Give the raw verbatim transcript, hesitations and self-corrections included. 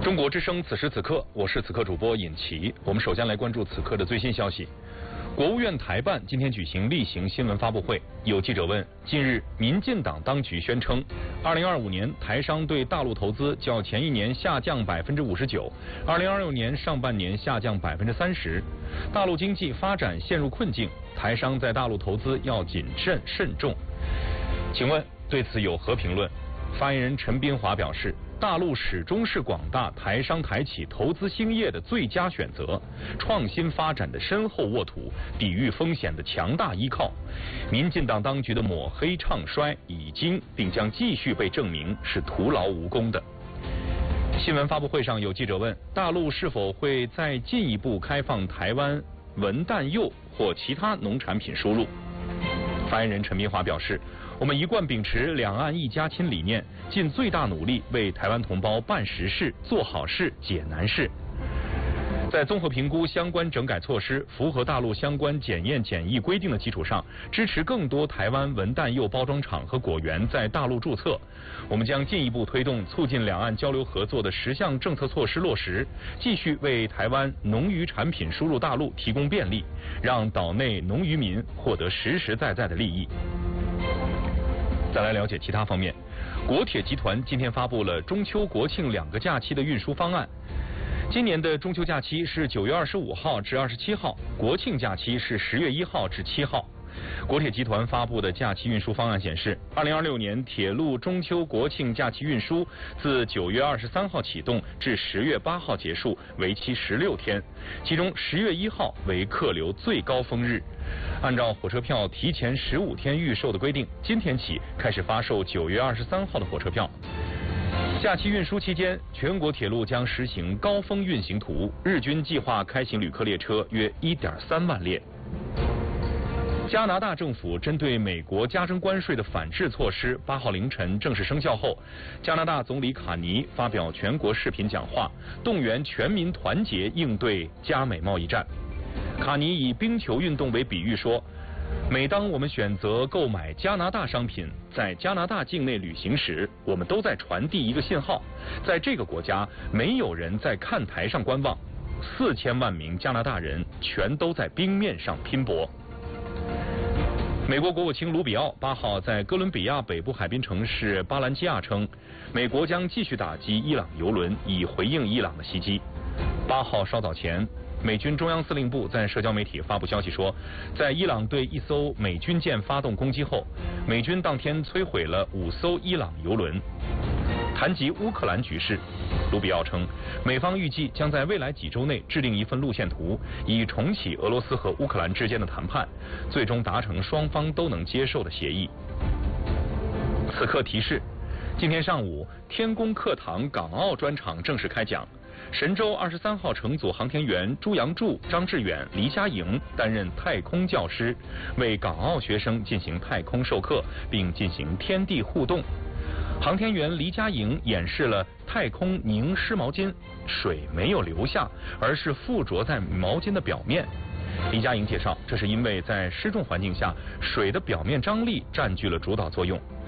中国之声此时此刻，我是此刻主播尹奇。我们首先来关注此刻的最新消息。国务院台办今天举行例行新闻发布会，有记者问：近日，民进党当局宣称，二零二五年台商对大陆投资较前一年下降百分之五十九，二零二六年上半年下降百分之三十，大陆经济发展陷入困境，台商在大陆投资要谨慎慎重。请问对此有何评论？发言人陈斌华表示，大陆始终是广大台商台企投资兴业的最佳选择，创新发展的深厚沃土，抵御风险的强大依靠。民进党当局的抹黑唱衰已经并将继续被证明是徒劳无功的。新闻发布会上有记者问，大陆是否会再进一步开放台湾文旦柚或其他农产品输入？发言人陈斌华表示，我们一贯秉持两岸一家亲理念，尽最大努力为台湾同胞办实事、做好事、解难事。在综合评估相关整改措施，符合大陆相关检验检疫规定的基础上，支持更多台湾文旦柚包装厂和果园在大陆注册。我们将进一步推动促进两岸交流合作的十项政策措施落实，继续为台湾农渔产品输入大陆提供便利，让岛内农渔民获得实实在在的利益。再来了解其他方面，国铁集团今天发布了中秋国庆两个假期的运输方案。今年的中秋假期是九月二十五号至二十七号，国庆假期是十月一号至七号。国铁集团发布的假期运输方案显示，二零二六年铁路中秋国庆假期运输自九月二十三号启动至十月八号结束，为期十六天，其中十月一号为客流最高峰日。按照火车票提前十五天预售的规定，今天起开始发售九月二十三号的火车票。假期运输期间，全国铁路将实行高峰运行图，日均计划开行旅客列车约 一点三万列。加拿大政府针对美国加征关税的反制措施，八号凌晨正式生效后，加拿大总理卡尼发表全国视频讲话，动员全民团结应对加美贸易战。卡尼以冰球运动为比喻说，每当我们选择购买加拿大商品，在加拿大境内旅行时，我们都在传递一个信号，在这个国家没有人在看台上观望，四千万名加拿大人全都在冰面上拼搏。美国国务卿卢比奥八号在哥伦比亚北部海滨城市巴兰基亚称，美国将继续打击伊朗油轮，以回应伊朗的袭击。八号稍早前，美军中央司令部在社交媒体发布消息说，在伊朗对一艘美军舰发动攻击后，美军当天摧毁了五艘伊朗油轮。谈及乌克兰局势，卢比奥称，美方预计将在未来几周内制定一份路线图，以重启俄罗斯和乌克兰之间的谈判，最终达成双方都能接受的协议。此刻提示，今天上午，天宫课堂港澳专场正式开讲。神舟二十三号乘组航天员朱杨柱、张志远、黎佳莹担任太空教师，为港澳学生进行太空授课，并进行天地互动。航天员黎佳莹演示了太空凝湿毛巾，水没有流下，而是附着在毛巾的表面。黎佳莹介绍，这是因为在失重环境下，水的表面张力占据了主导作用，